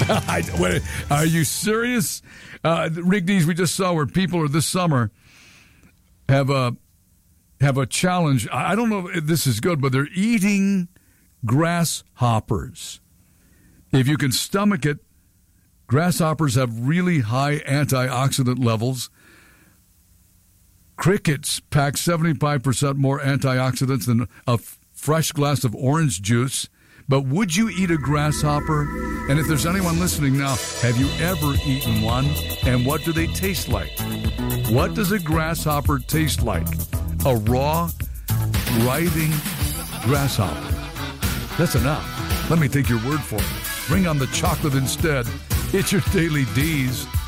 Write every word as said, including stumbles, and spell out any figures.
I, wait, are you serious? Uh, Rig D's we just saw where people are this summer have a have a challenge. I don't know if this is good, but they're eating grasshoppers. If you can stomach it, grasshoppers have really high antioxidant levels. Crickets pack seventy-five percent more antioxidants than a fresh glass of orange juice. But would you eat a grasshopper? And if there's anyone listening now, have you ever eaten one? And what do they taste like? What does a grasshopper taste like? A raw, writhing grasshopper. That's enough. Let me take your word for it. Bring on the chocolate instead. It's your Daily D's.